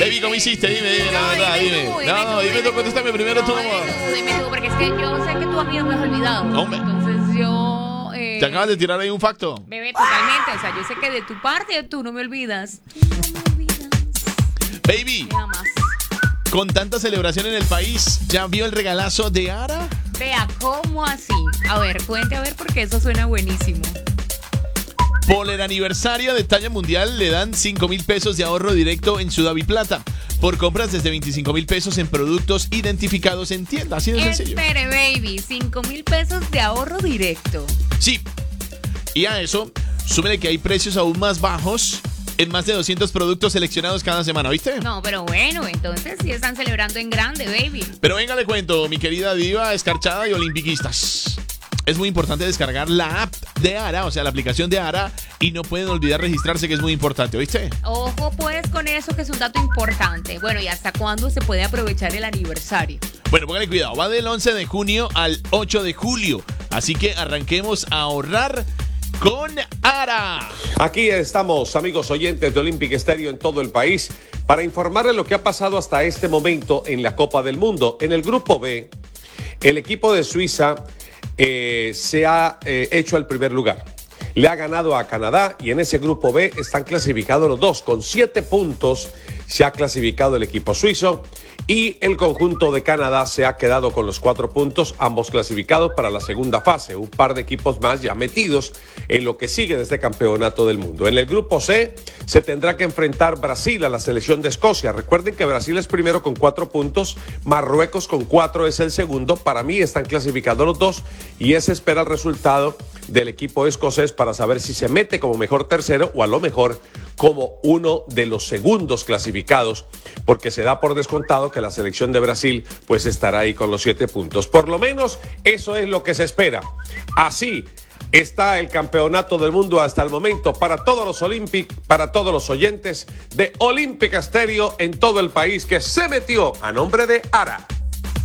Baby, ¿cómo hiciste? Dime, la verdad, dime. No, dime tú, contéstame primero tú. Dime tú, porque es que yo sé que tú a mí no me has olvidado. Hombre. Entonces yo... Te acabas de tirar ahí un facto. Bebé, totalmente. O sea, yo sé que de tu parte tú no me olvidas. Tú no me olvidas. Baby, Me amas. con tanta celebración en el país, ¿ya vio el regalazo de Ara? Vea, ¿cómo así? A ver, cuente a ver porque eso suena buenísimo. Por el aniversario de talla mundial le dan 5,000 pesos de ahorro directo en su Daviplata. Por compras desde 25,000 pesos en productos identificados en tienda. Así de sencillo. Espere, baby, 5,000 pesos de ahorro directo. Sí. Y a eso, súmele que hay precios aún más bajos en más de 200 productos seleccionados cada semana, ¿viste? No, pero bueno, entonces sí están celebrando en grande, baby. Pero venga, le cuento, mi querida diva, escarchada y olimpiquistas. Es muy importante descargar la app de Ara, o sea, la aplicación de Ara, y no pueden olvidar registrarse, que es muy importante, ¿oíste? Ojo pues con eso, que es un dato importante. Bueno, ¿y hasta cuándo se puede aprovechar el aniversario? Bueno, póngale cuidado, va del 11 de junio al 8 de julio, así que arranquemos a ahorrar con Ara. Aquí estamos, amigos oyentes de Olympic Stereo en todo el país, para informarles lo que ha pasado hasta este momento en la Copa del Mundo. En el grupo B, el equipo de Suiza se ha hecho el primer lugar. Le ha ganado a Canadá y en ese grupo B están clasificados los dos. Con 7 puntos se ha clasificado el equipo suizo y el conjunto de Canadá se ha quedado con los 4 puntos, ambos clasificados para la segunda fase. Un par de equipos más ya metidos en lo que sigue de este campeonato del mundo. En el grupo C se tendrá que enfrentar Brasil a la selección de Escocia. Recuerden que Brasil es primero con 4 puntos, Marruecos con 4 es el segundo. Para mí están clasificados los dos y ese espera el resultado del equipo escocés para saber si se mete como mejor tercero o a lo mejor como uno de los segundos clasificados, porque se da por descontado que la selección de Brasil pues estará ahí con los 7 puntos. Por lo menos eso es lo que se espera. Así está el campeonato del mundo hasta el momento para todos los para todos los oyentes de Olympic Stereo en todo el país que se metió a nombre de Ara.